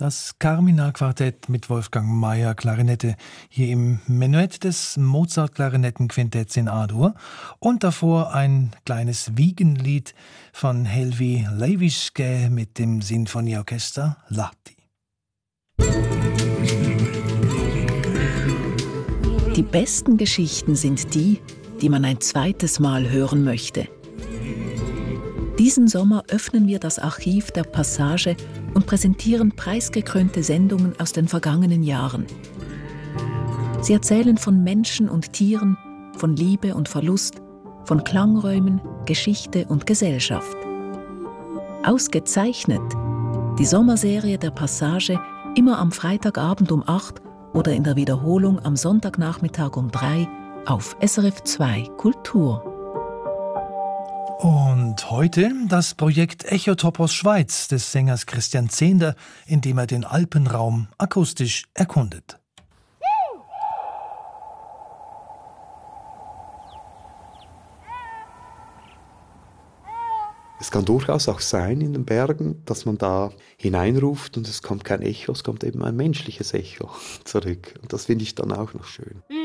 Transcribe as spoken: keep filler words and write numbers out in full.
Das Carmina-Quartett mit Wolfgang Mayer Klarinette hier im Menuett des Mozart-Klarinettenquintetts in A-Dur und davor ein kleines Wiegenlied von Helvi Leivišské mit dem Sinfonieorchester Lahti. Die besten Geschichten sind die, die man ein zweites Mal hören möchte. Diesen Sommer öffnen wir das Archiv der Passage und präsentieren preisgekrönte Sendungen aus den vergangenen Jahren. Sie erzählen von Menschen und Tieren, von Liebe und Verlust, von Klangräumen, Geschichte und Gesellschaft. Ausgezeichnet die Sommerserie der Passage immer am Freitagabend um acht oder in der Wiederholung am Sonntagnachmittag um drei auf S R F zwei Kultur. Und heute das Projekt Echotopos Schweiz des Sängers Christian Zehnder, in dem er den Alpenraum akustisch erkundet. Es kann durchaus auch sein in den Bergen, dass man da hineinruft und es kommt kein Echo, es kommt eben ein menschliches Echo zurück. Und das finde ich dann auch noch schön.